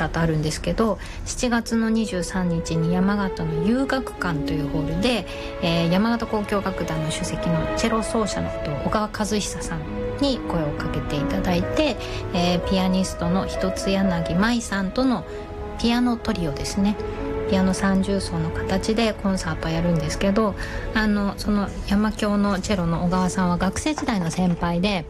サートあるんですけど、7月の23日に山形の遊学館というホールで、山形交響楽団の首席のチェロ奏者の小川和久さんに声をかけていただいて、ピアニストの一つ柳舞さんとのピアノトリオですね、ピアノ三重奏の形でコンサートをやるんですけど、その山響のチェロの小川さんは学生時代の先輩で、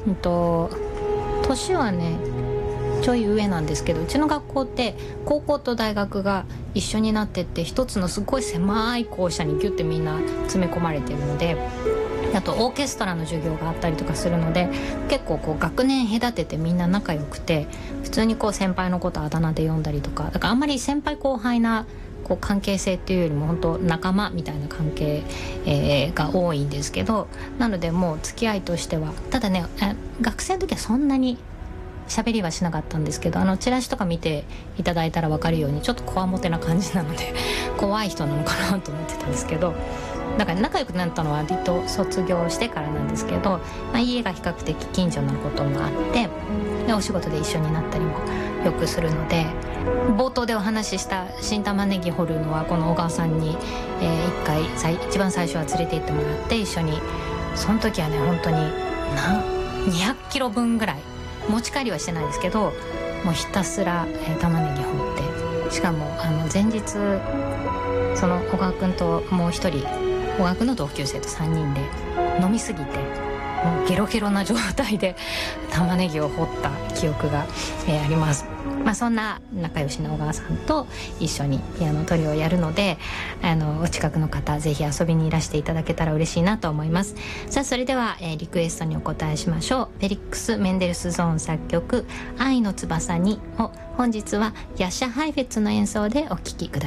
年はねちょい上なんですけど、うちの学校って高校と大学が一緒になってって一つのすごい狭い校舎にギュッてみんな詰め込まれてるので、あとオーケストラの授業があったりとかするので、結構こう学年隔ててみんな仲良くて、普通にこう先輩のことあだ名で呼んだりとか、だからあんまり先輩後輩なこう関係性っていうよりも本当仲間みたいな関係、が多いんですけど、なのでもう付き合いとしては、ただね学生の時はそんなに喋りはしなかったんですけど、チラシとか見ていただいたら分かるようにちょっとこわもてな感じなので怖い人なのかなと思ってたんですけど、だから仲良くなったのは割と卒業してからなんですけど、家が比較的近所のこともあって、でお仕事で一緒になったりもよくするので、冒頭でお話しした新玉ねぎ掘るのはこの小川さんに、一番最初は連れて行ってもらって一緒に、その時はね本当に200キロ分ぐらい持ち帰りはしてないですけど、もうひたすら、玉ねぎ掘って、しかも前日その小川君ともう一人小川君の同級生と3人で飲みすぎてもうゲロゲロな状態で玉ねぎを掘った記憶が、あります。そんな仲良しの小川さんと一緒にピアノトリオをやるので、お近くの方ぜひ遊びにいらしていただけたら嬉しいなと思います。さあそれでは、リクエストにお答えしましょう。フェリックス・メンデルスゾーン作曲愛の翼にを本日はヤッシャ・ハイフェッツの演奏でお聴きください。